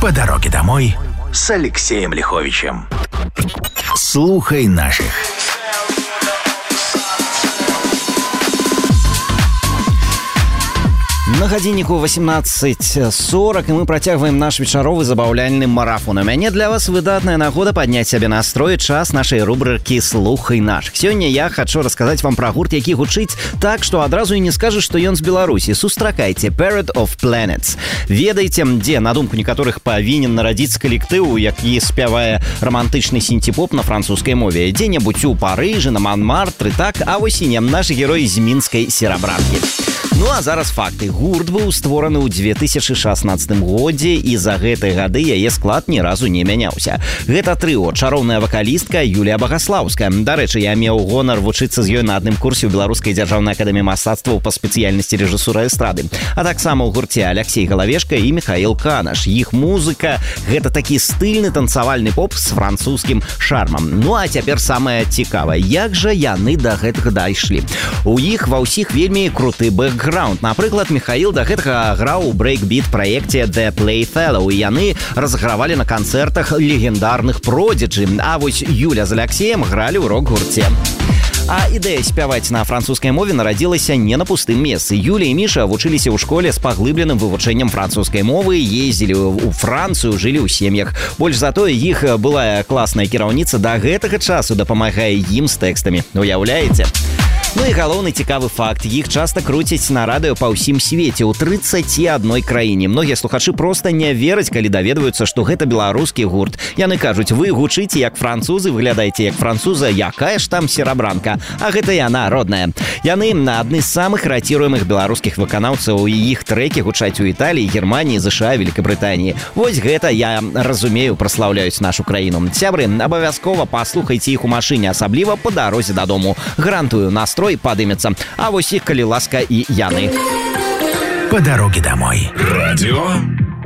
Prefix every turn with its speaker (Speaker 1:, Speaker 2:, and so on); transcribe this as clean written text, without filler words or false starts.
Speaker 1: По дороге домой с Алексеем Лиховичем. Слухай наших.
Speaker 2: На гадзінніку 18:40 і мы працягваем наш вечаровы забаўляльны марафон. У мяне для вас выдатная нагода падняць сябе настрой. Час нашай рубрыкі «Слухай нашых». Сёння я хачу расказаць вам пра гурт, які гучыць так, што адразу і не скажаш, што ён з Беларусі. Сустракайце Parade of Planets. Ведаеце, дзе, на думку некаторых, павінен нарадзіцца калектыў, які спявае рамантычны сінці-поп на французскай мове. Дзе-небудзь у Парыжы, на Манмартры, так, а вось і не нашы героі з мінскай серабранкі. Ну а зараз факты. Гурт быў створаны ў 2016 годзе, і за гэтыя гады яе склад ні разу не мяняўся. Гэта трыо, чароўная вакалістка Юлія Багаслаўская. Дарэчы, я меў гонар вучыцца з ёй на адным курсе ў Беларускай дзяржаўнай акадэміі мастацтваў па спецыяльнасці рэжысура эстрады. А таксама ў гурце Алексей Галавешка і Михаил Канаш. Іх музыка — гэта такі стыльны танцавальны поп з французскім шармам. Ну а цяпер самае цікавае. Як жа яны да гэтага дайшлі? У іх ва ўсіх вельмі круты бэкграунд. Напрыклад, Михаил да гэтага граў у брейкбіт праекце The Playfellow, і яны разыгравалі на канцэртах легендарных продиджи. А вось Юля з Алексеем гралі ў рок-гурце. А ідэя спяваць на французскай мове нарадзілася не на пустым месцы. Юля і Міша вучыліся ў школе з паглыбленым вывучэннем французскай мовы, ездзілі ў Францыю, жылі ў сем'ях. Больш за тое, іх былая класная кіраўніца да гэтага часу дапамагае ім з тэкстамі. Уяўляеце? Ну і галоўны цікавы факт. Іх часта круцяць на радыё па ўсім свеце ў 31 краіне. Многія слухачы проста не вераць, калі даведваюцца, што гэта беларускі гурт. Яны кажуць: вы гучыце як французы, выглядаеце як француза, якая ж там серабранка. А гэта яна, родная. Яны адны з самых ратируемых беларускіх выканаўцаў, і іх трэкі гучаць у Італіі, Германіі, ЗША, Великабрытаніі. Вось гэта, я разумею, праслаўляюць нашу краіну. Сябры, абавязкова паслухайце іх у машыне, асабліва па дарозе дадому. Гарантую, настрой падымецца. А вось іх, калі ласка, і яны.
Speaker 1: По дороге домой.
Speaker 3: Радио